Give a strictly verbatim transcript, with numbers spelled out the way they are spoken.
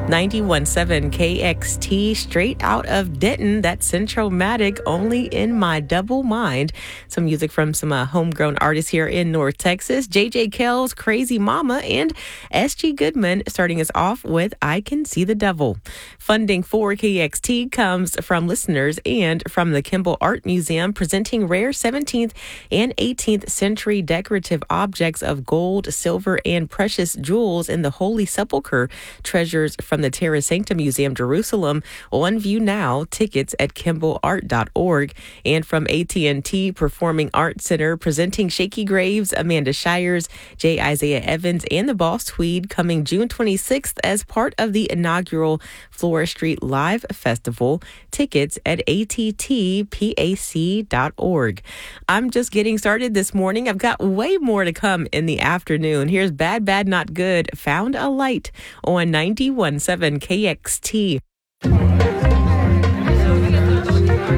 ninety-one point seven K X T, straight out of Denton. That's Centromatic, Only in My Double Mind. Some music from some uh, homegrown artists here in North Texas. J J Kells, Crazy Mama, and S G Goodman starting us off with I Can See the Devil. Funding for K X T comes from listeners and from the Kimball Art Museum, presenting rare seventeenth and eighteenth century decorative objects of gold, silver, and precious jewels in the Holy Sepulchre. Treasures from the Terra Sancta Museum, Jerusalem, on view now. Tickets at kimball art dot org. And from A T and T Performing Arts Center, presenting Shaky Graves, Amanda Shires, J. Isaiah Evans, and the Boss Tweed, coming June twenty-sixth as part of the inaugural Flora Street Live Festival. Tickets at A T T pac dot org. I'm just getting started this morning. I've got way more to come in the afternoon. Here's Bad Bad Not Good, Found a Light on ninety-one point seven K X T.